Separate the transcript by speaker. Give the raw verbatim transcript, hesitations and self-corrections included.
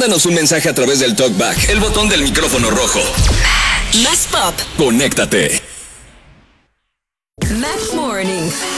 Speaker 1: Mándanos un mensaje a través del TalkBack, el botón del micrófono rojo.
Speaker 2: Más pop.
Speaker 1: Conéctate.
Speaker 2: Mac Morning.